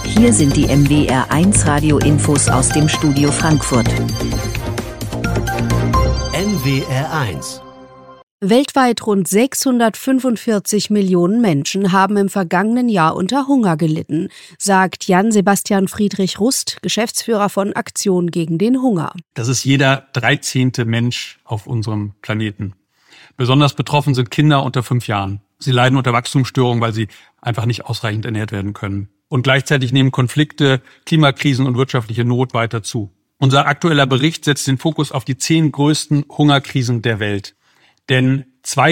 Hier sind die NWR1 Radio-Infos aus dem Studio Frankfurt. NWR1. Weltweit rund 645 Millionen Menschen haben im vergangenen Jahr unter Hunger gelitten, sagt Jan-Sebastian Friedrich Rust, Geschäftsführer von Aktion gegen den Hunger. Das ist jeder 13. Mensch auf unserem Planeten. Besonders betroffen sind Kinder unter 5 Jahren. Sie leiden unter Wachstumsstörungen, weil sie einfach nicht ausreichend ernährt werden können. Und gleichzeitig nehmen Konflikte, Klimakrisen und wirtschaftliche Not weiter zu. Unser aktueller Bericht setzt den Fokus auf die 10 größten Hungerkrisen der Welt. Denn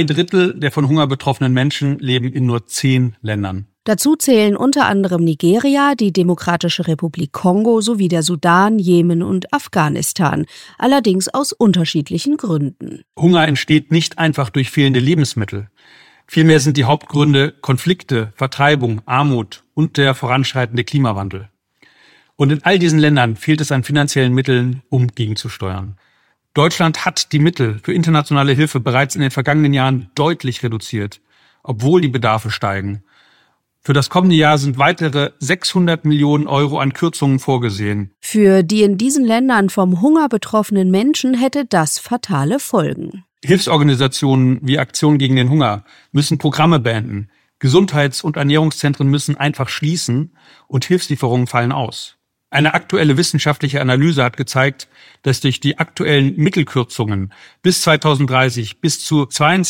2/3 der von Hunger betroffenen Menschen leben in nur 10 Ländern. Dazu zählen unter anderem Nigeria, die Demokratische Republik Kongo sowie der Sudan, Jemen und Afghanistan. Allerdings aus unterschiedlichen Gründen. Hunger entsteht nicht einfach durch fehlende Lebensmittel. Vielmehr sind die Hauptgründe Konflikte, Vertreibung, Armut und der voranschreitende Klimawandel. Und in all diesen Ländern fehlt es an finanziellen Mitteln, um gegenzusteuern. Deutschland hat die Mittel für internationale Hilfe bereits in den vergangenen Jahren deutlich reduziert, obwohl die Bedarfe steigen. Für das kommende Jahr sind weitere 600 Millionen Euro an Kürzungen vorgesehen. Für die in diesen Ländern vom Hunger betroffenen Menschen hätte das fatale Folgen. Hilfsorganisationen wie Aktion gegen den Hunger müssen Programme beenden. Gesundheits- und Ernährungszentren müssen einfach schließen und Hilfslieferungen fallen aus. Eine aktuelle wissenschaftliche Analyse hat gezeigt, dass durch die aktuellen Mittelkürzungen bis 2030 bis zu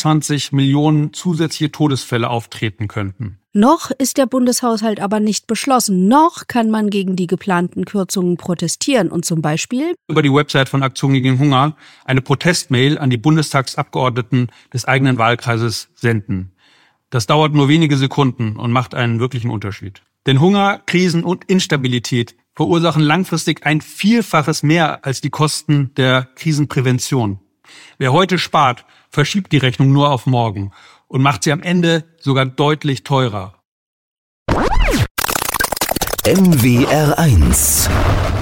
22 Millionen zusätzliche Todesfälle auftreten könnten. Noch ist der Bundeshaushalt aber nicht beschlossen. Noch kann man gegen die geplanten Kürzungen protestieren und zum Beispiel über die Website von Aktion gegen den Hunger eine Protestmail an die Bundestagsabgeordneten des eigenen Wahlkreises senden. Das dauert nur wenige Sekunden und macht einen wirklichen Unterschied. Denn Hunger, Krisen und Instabilität verursachen langfristig ein Vielfaches mehr als die Kosten der Krisenprävention. Wer heute spart, verschiebt die Rechnung nur auf morgen und macht sie am Ende sogar deutlich teurer. NWR1